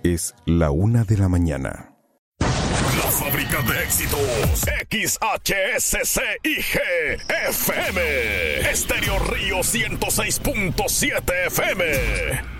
Es la 1:00 a.m. La fábrica de éxitos. XHSCIG FM. Estéreo Río 106.7 FM.